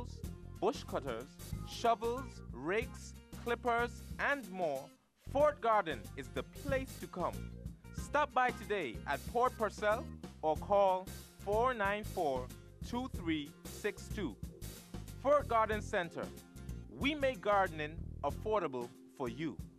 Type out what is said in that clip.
hoes, bush cutters, shovels, rakes, clippers, and more, Fort Garden is the place to come. Stop by today at Port Purcell or call 494-2362. Fort Garden Center. We make gardening affordable for you.